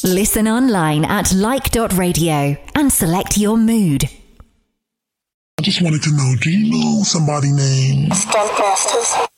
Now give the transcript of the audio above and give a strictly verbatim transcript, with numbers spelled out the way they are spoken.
Listen online at like dot radio and select your mood. I just wanted to know, do you know somebody named Stuntmasters?